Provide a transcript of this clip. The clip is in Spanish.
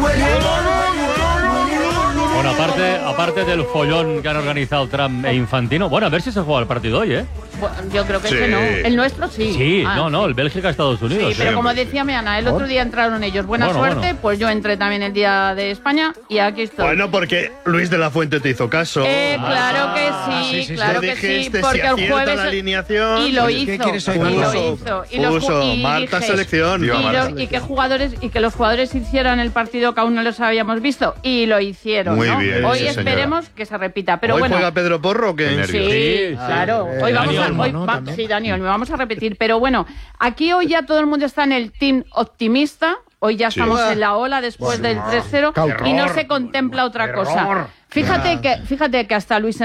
Bueno, aparte del follón que han organizado Trump e Infantino, bueno, a ver si se juega el partido hoy, ¿eh? Bueno, yo creo que Sí. ese no. El nuestro sí. Sí, no, el Bélgica-Estados Unidos. Sí, pero como decía mi Ana, el otro día entraron ellos. Buena suerte, bueno. pues yo entré también el día de España y aquí estoy. Bueno, porque Luis de la Fuente te hizo caso. Claro que sí, claro Tú que sí, dijiste, porque si el acierta jueves la alineación. y lo Oye, hizo. ¿qué quieres hoy, y Marta? lo hizo. Y los Puso y Marta dije, selección. y que jugadores y que los jugadores hicieran el partido que aún no los habíamos visto y lo hicieron. Muy ¿no? bien, Hoy sí, esperemos que se repita, pero ¿Hoy bueno. juega Pedro Porro o qué? Sí, claro. Hoy vamos Dani Olmo, ¿no? También. sí, Dani Olmo, vamos a repetir. Pero bueno, aquí hoy ya todo el mundo está en el team optimista. Hoy ya estamos en la ola después del 3-0 y no se contempla otra cosa. Fíjate que hasta Luis